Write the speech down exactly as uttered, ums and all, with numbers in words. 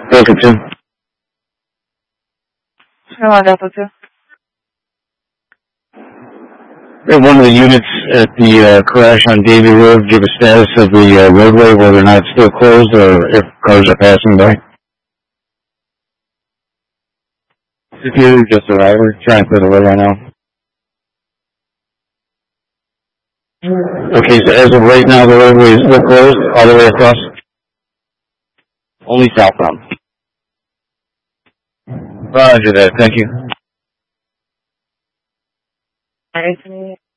Delta two. Come on, Delta two. One of the units at the uh, crash on Davie Road give a status of the uh, roadway, whether or not it's still closed or if cars are passing by. Security, just a driver, trying to clear the road right now. Okay, so as of right now, the roadway is still closed all the way across? Only southbound. Roger that, thank you. All right.